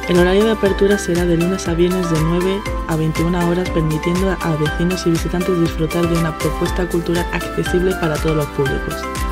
El horario de apertura será de lunes a viernes de 9 a 21 horas, permitiendo a vecinos y visitantes disfrutar de una propuesta cultural accesible para todos los públicos.